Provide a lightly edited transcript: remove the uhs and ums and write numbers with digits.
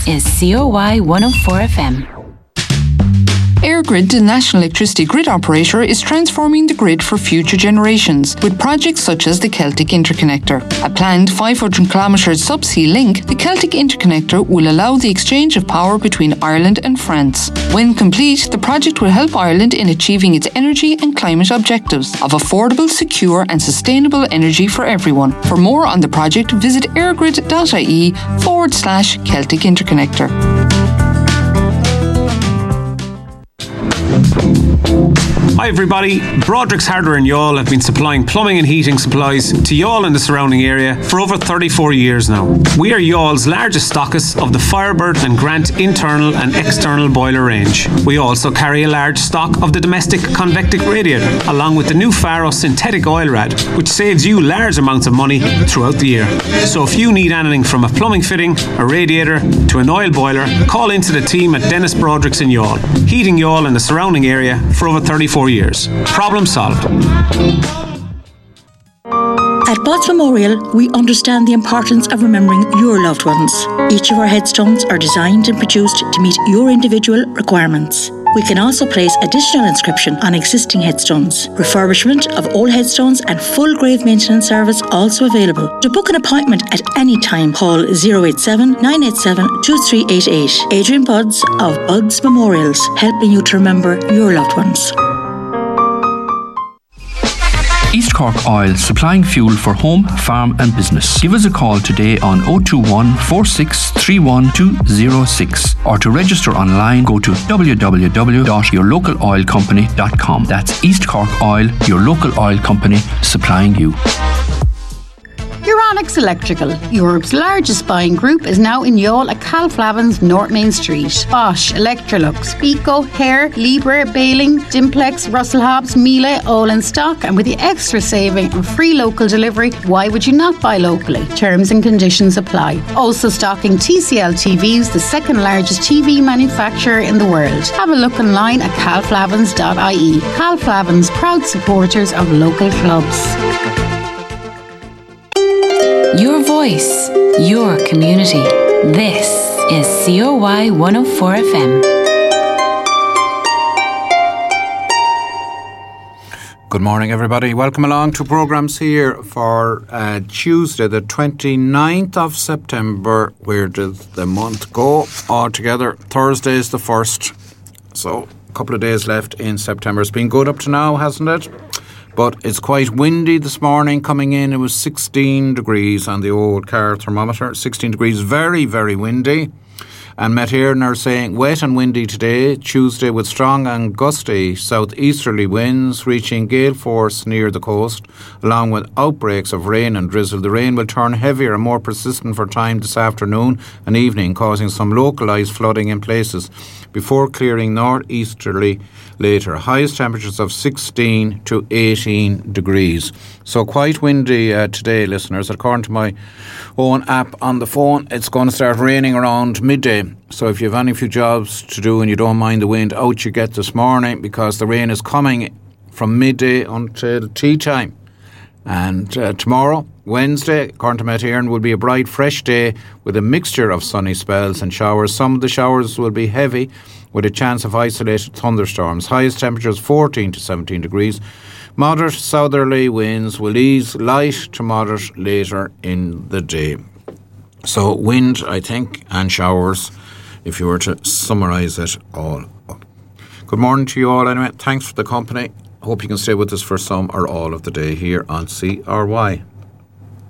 is COY 104 FM. EirGrid, the national electricity grid operator, is transforming the grid for future generations with projects such as the Celtic Interconnector. A planned 500-kilometre subsea link, the Celtic Interconnector will allow the exchange of power between Ireland and France. When complete, the project will help Ireland in achieving its energy and climate objectives of affordable, secure and sustainable energy for everyone. For more on the project, visit airgrid.ie/Celtic Interconnector. Hi everybody, Broderick's Hardware in Youghal have been supplying plumbing and heating supplies to Youghal and the surrounding area for over 34 years now. We are Youghal's largest stockist of the Firebird and Grant internal and external boiler range. We also carry a large stock of the domestic convectic radiator, along with the new Faro synthetic oil rad, which saves you large amounts of money throughout the year. So if you need anything from a plumbing fitting, a radiator to an oil boiler, call into the team at Dennis Broderick's in Youghal, heating Youghal and the surrounding area for over 34 years. Problem solved. At Bud's Memorial, we understand the importance of remembering your loved ones. Each of our headstones are designed and produced to meet your individual requirements. We can also place additional inscription on existing headstones. Refurbishment of old headstones and full grave maintenance service also available. To book an appointment at any time, call 087 987 2388. Adrian Budds of Budds Memorials, helping you to remember your loved ones. East Cork Oil, supplying fuel for home, farm and business. Give us a call today on 021 4631 206 or to register online go to www.yourlocaloilcompany.com. That's East Cork Oil, your local oil company supplying you. Euronics Electrical, Europe's largest buying group, is now in Youghal at Calflavin's North Main Street. Bosch, Electrolux, Pico, Hare, Libre, Baling, Dimplex, Russell Hobbs, Miele, all in stock, and with the extra saving and free local delivery, why would you not buy locally? Terms and conditions apply. Also stocking TCL TVs, the second largest TV manufacturer in the world. Have a look online at calflavins.ie. Calflavins, proud supporters of local clubs. Your voice, your community. This is COY 104 FM. Good morning, everybody. Welcome along to programmes here for Tuesday, the 29th of September. Where did the month go altogether? Thursday is the 1st. So a couple of days left in September. It's been good up to now, hasn't it? But it's quite windy this morning coming in. It was 16 degrees on the old car thermometer. 16 degrees, very, very windy. And Met Éireann are saying wet and windy today, Tuesday, with strong and gusty southeasterly winds reaching gale force near the coast, along with outbreaks of rain and drizzle. The rain will turn heavier and more persistent for time this afternoon and evening, causing some localised flooding in places, before clearing northeasterly later. Highest temperatures of 16 to 18 degrees. So quite windy today, listeners. According to my own app on the phone, it's going to start raining around midday. So if you have any few jobs to do and you don't mind the wind, out you get this morning, because the rain is coming from midday until tea time. And tomorrow, Wednesday, according to Met Éireann, will be a bright, fresh day with a mixture of sunny spells and showers. Some of the showers will be heavy, with a chance of isolated thunderstorms. Highest temperatures 14 to 17 degrees. Moderate southerly winds will ease light to moderate later in the day. So wind, I think, and showers, if you were to summarise it all up. Good morning to you all anyway. Thanks for the company. Hope you can stay with us for some or all of the day here on CRY.